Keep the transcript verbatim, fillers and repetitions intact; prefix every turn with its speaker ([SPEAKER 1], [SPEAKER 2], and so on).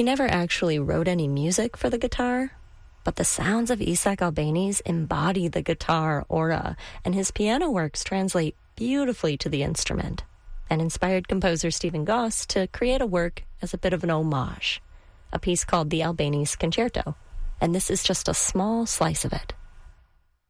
[SPEAKER 1] He never actually wrote any music for the guitar, but the sounds of Isaac Albeniz embody the guitar aura, and his piano works translate beautifully to the instrument, and inspired composer Stephen Goss to create a work as a bit of an homage, a piece called the Albeniz Concerto, and this is just a small slice of it.